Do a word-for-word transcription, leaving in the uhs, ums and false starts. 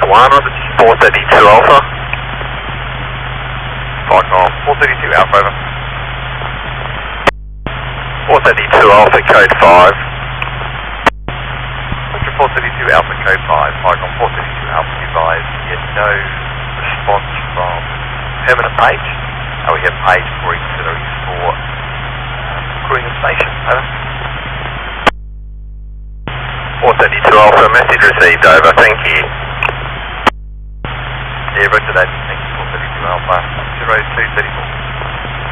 one, on four thirty-two Alpha. Cyclone four thirty-two Alpha, over. four thirty-two Alpha, code five. Roger, four thirty-two Alpha, code five. Cyclone four thirty-two Alpha, advised. Yet no response from permanent page. Uh, we have page for auxiliaries for um, crewing the station, over. four thirty-two Alpha, message received, over, thank you. Yeah, roger that, thank you, four thirty-two Alpha, zero two thirty-four.